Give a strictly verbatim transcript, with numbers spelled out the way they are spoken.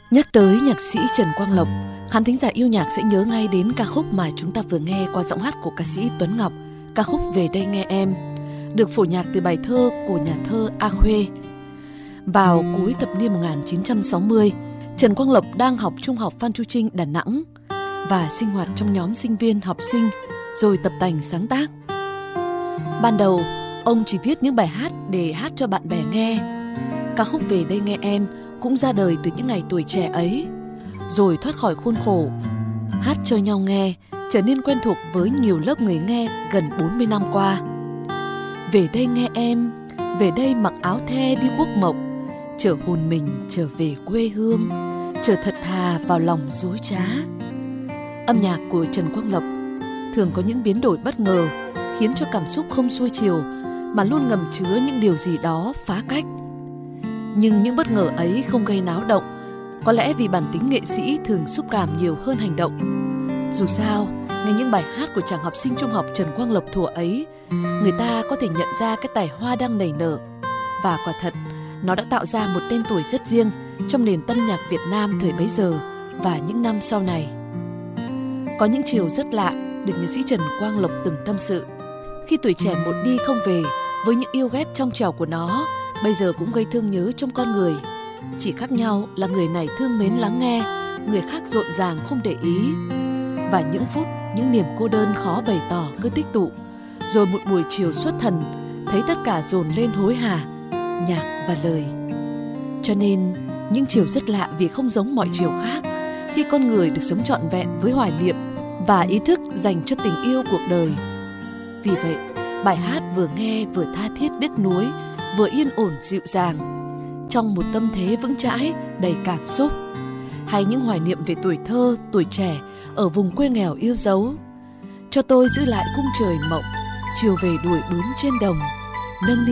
Nhắc tới nhạc sĩ Trần Quang Lộc, khán thính giả yêu nhạc sẽ nhớ ngay đến ca khúc mà chúng ta vừa nghe qua giọng hát của ca sĩ Tuấn Ngọc, ca khúc Về Đây Nghe Em, được phổ nhạc từ bài thơ của nhà thơ A Khuê. Vào cuối thập niên một nghìn chín trăm sáu mươi, Trần Quang Lộc đang học Trung học Phan Chu Trinh, Đà Nẵng và sinh hoạt trong nhóm sinh viên học sinh, rồi tập tành sáng tác. Ban đầu, ông chỉ viết những bài hát để hát cho bạn bè nghe. Ca khúc Về Đây Nghe Em cũng ra đời từ những ngày tuổi trẻ ấy, rồi thoát khỏi khuôn khổ, hát cho nhau nghe, trở nên quen thuộc với nhiều lớp người nghe gần bốn mươi năm qua. Về đây nghe em, về đây mặc áo the đi quốc mộng, chở hồn mình trở về quê hương, trở thật thà vào lòng dối trá. Âm nhạc của Trần Quang Lộc thường có những biến đổi bất ngờ, khiến cho cảm xúc không xuôi chiều mà luôn ngầm chứa những điều gì đó phá cách. Nhưng những bất ngờ ấy không gây náo động, có lẽ vì bản tính nghệ sĩ thường xúc cảm nhiều hơn hành động. Dù sao, nghe những bài hát của chàng học sinh trung học Trần Quang Lộc thuở ấy, người ta có thể nhận ra cái tài hoa đang nảy nở. Và quả thật, nó đã tạo ra một tên tuổi rất riêng trong nền tân nhạc Việt Nam thời bấy giờ và những năm sau này. Có những chiều rất lạ được nhạc sĩ Trần Quang Lộc từng tâm sự. Khi tuổi trẻ một đi không về, với những yêu ghét trong trẻo của nó, bây giờ cũng gây thương nhớ trong con người. Chỉ khác nhau là người này thương mến lắng nghe, người khác rộn ràng không để ý. Và những phút, những niềm cô đơn khó bày tỏ cứ tích tụ. Rồi một buổi chiều xuất thần, thấy tất cả dồn lên hối hả, nhạc và lời. Cho nên, những chiều rất lạ vì không giống mọi chiều khác, khi con người được sống trọn vẹn với hoài niệm và ý thức dành cho tình yêu cuộc đời. Vì vậy, bài hát vừa nghe vừa tha thiết đứt nuối, vừa yên ổn dịu dàng, trong một tâm thế vững chãi, đầy cảm xúc. Hay những hoài niệm về tuổi thơ, tuổi trẻ ở vùng quê nghèo yêu dấu. Cho tôi giữ lại cung trời mộng, chiều về đuổi bướm trên đồng, nâng